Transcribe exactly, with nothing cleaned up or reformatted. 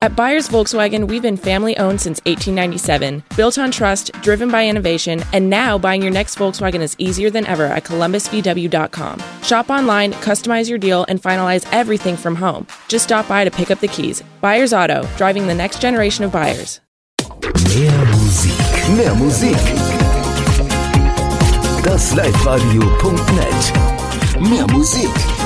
At Buyers Volkswagen, we've been family-owned since eighteen ninety-seven, built on trust, driven by innovation, and now buying your next Volkswagen is easier than ever at columbus v w dot com. Shop online, customize your deal, and finalize everything from home. Just stop by to pick up the keys. Buyers Auto, driving the next generation of buyers. Mehr Musik, mehr Musik. Das Live Radio Punkt net. Mehr Musik.